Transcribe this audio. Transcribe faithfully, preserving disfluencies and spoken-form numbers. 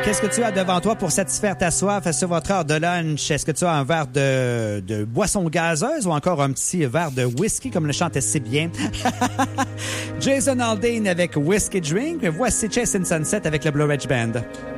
Qu'est-ce que tu as devant toi pour satisfaire ta soif sur votre heure de lunch? Est-ce que tu as un verre de, de boisson gazeuse ou encore un petit verre de whisky, comme le chantait si bien? Jason Aldean avec Whiskey Drink. Voici Chasing Sunset avec le Blue Ridge Band.